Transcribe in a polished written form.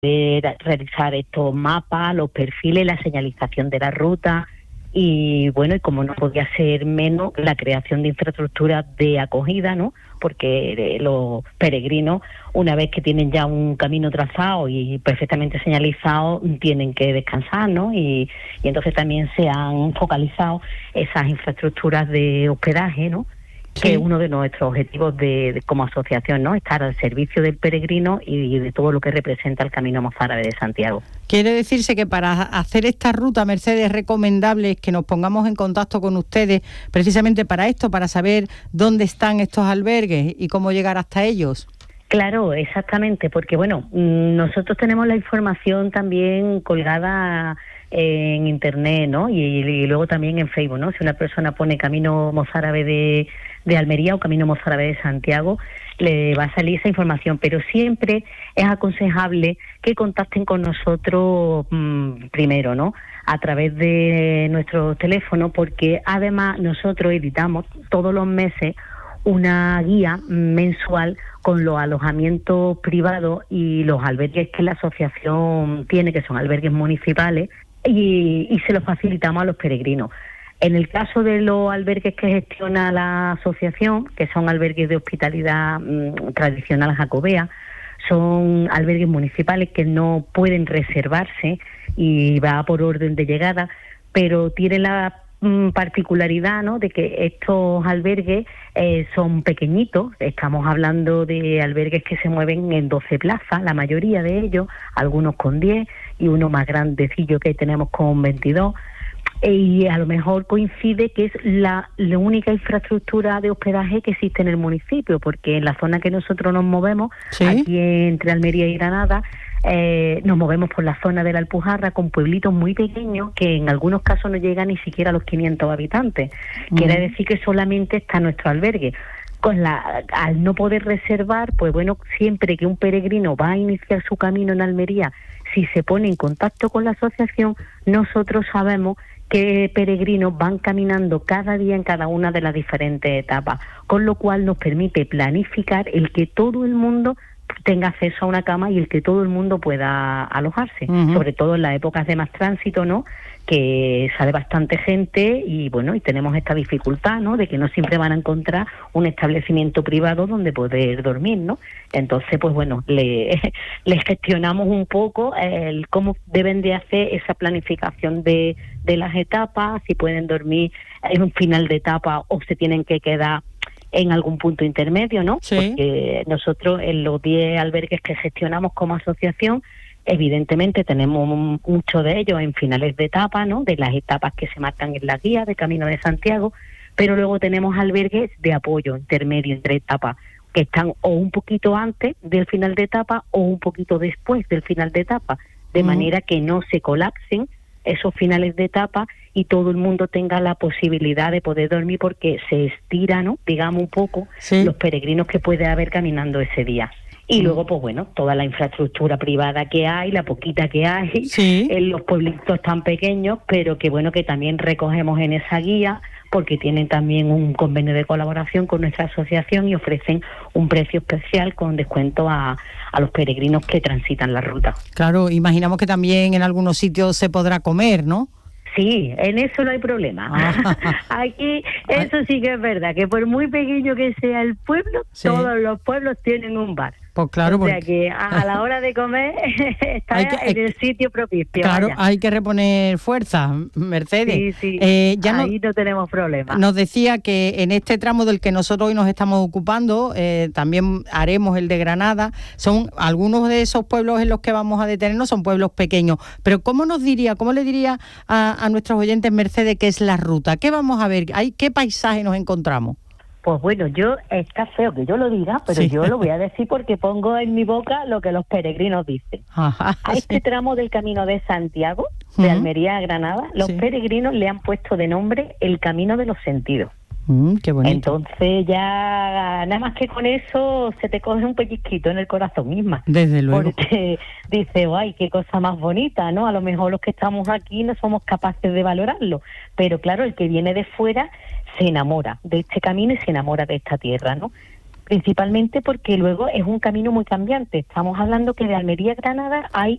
realizar estos mapas, los perfiles, la señalización de la ruta y bueno, y como no podía ser menos, la creación de infraestructuras de acogida, ¿no? Porque los peregrinos, una vez que tienen ya un camino trazado y perfectamente señalizado, tienen que descansar, ¿no? Y entonces también se han focalizado esas infraestructuras de hospedaje, ¿no? Sí. Que es uno de nuestros objetivos como asociación, ¿no? Estar al servicio del peregrino y de todo lo que representa el Camino Mozárabe de Santiago. Quiere decirse que para hacer esta ruta, Mercedes, es recomendable que nos pongamos en contacto con ustedes precisamente para esto, para saber dónde están estos albergues y cómo llegar hasta ellos. Claro, exactamente, porque bueno, nosotros tenemos la información también colgada en internet, ¿no? Y luego también en Facebook, ¿no? Si una persona pone Camino Mozárabe de Almería o Camino Mozárabe de Santiago, le va a salir esa información, pero siempre es aconsejable que contacten con nosotros primero, ¿no? A través de nuestro teléfono, porque además nosotros editamos todos los meses una guía mensual con los alojamientos privados y los albergues que la asociación tiene, que son albergues municipales, y se los facilitamos a los peregrinos. En el caso de los albergues que gestiona la asociación, que son albergues de hospitalidad tradicional jacobea, son albergues municipales que no pueden reservarse y va por orden de llegada, pero tiene la particularidad, ¿no?, de que estos albergues son pequeñitos. Estamos hablando de albergues que se mueven en 12 plazas, la mayoría de ellos, algunos con 10 y uno más grandecillo que tenemos con 22. Y a lo mejor coincide que es la única infraestructura de hospedaje que existe en el municipio, porque en la zona que nosotros nos movemos, ¿sí?, aquí entre Almería y Granada, nos movemos por la zona de la Alpujarra con pueblitos muy pequeños que en algunos casos no llegan ni siquiera a los 500 habitantes. Quiere decir que solamente está nuestro albergue. Al no poder reservar, pues bueno, siempre que un peregrino va a iniciar su camino en Almería, si se pone en contacto con la asociación, nosotros sabemos qué peregrinos van caminando cada día en cada una de las diferentes etapas, con lo cual nos permite planificar el que todo el mundo tenga acceso a una cama y el que todo el mundo pueda alojarse, sobre todo en las épocas de más tránsito, ¿no?, que sale bastante gente y bueno, y tenemos esta dificultad, ¿no?, de que no siempre van a encontrar un establecimiento privado donde poder dormir, ¿no? Entonces, pues bueno, les gestionamos un poco cómo deben de hacer esa planificación de las etapas, si pueden dormir en un final de etapa o se tienen que quedar en algún punto intermedio, ¿no? Sí. Porque nosotros en los 10 albergues que gestionamos como asociación, evidentemente tenemos muchos de ellos en finales de etapa, ¿no?, de las etapas que se marcan en la guía de Camino de Santiago, pero luego tenemos albergues de apoyo intermedio entre etapas, que están o un poquito antes del final de etapa o un poquito después del final de etapa, de manera que no se colapsen esos finales de etapa y todo el mundo tenga la posibilidad de poder dormir, porque se estira, ¿no?, digamos un poco, sí, los peregrinos que puede haber caminando ese día. Y luego, pues bueno, toda la infraestructura privada que hay, la poquita que hay, sí, en los pueblitos tan pequeños, pero que bueno, que también recogemos en esa guía, porque tienen también un convenio de colaboración con nuestra asociación y ofrecen un precio especial con descuento a los peregrinos que transitan la ruta. Claro, imaginamos que también en algunos sitios se podrá comer, ¿no? Sí, en eso no hay problema. Aquí eso sí que es verdad, que por muy pequeño que sea el pueblo, sí, todos los pueblos tienen un bar. Pues claro, o sea que a la hora de comer está en el sitio propicio. Claro, vaya. hay que reponer fuerza, Mercedes. Sí, ahí no tenemos problema. Nos decía que en este tramo del que nosotros hoy nos estamos ocupando, también haremos el de Granada. Son algunos de esos pueblos en los que vamos a detenernos, son pueblos pequeños. Pero cómo le diría a nuestros oyentes, Mercedes, qué es la ruta? ¿Qué vamos a ver? ¿Qué paisaje nos encontramos? Pues bueno, está feo que yo lo diga, pero sí, yo lo voy a decir porque pongo en mi boca lo que los peregrinos dicen. Ajá, a este tramo del Camino de Santiago, de Almería a Granada, los peregrinos le han puesto de nombre el Camino de los Sentidos. Qué bonito. Entonces ya nada más que con eso se te coge un pellizquito en el corazón misma. Desde luego. Porque dice, ay, qué cosa más bonita, ¿no? A lo mejor los que estamos aquí no somos capaces de valorarlo, pero claro, el que viene de fuera se enamora de este camino y se enamora de esta tierra, ¿no? principalmente porque luego es un camino muy cambiante. Estamos hablando que de Almería a Granada hay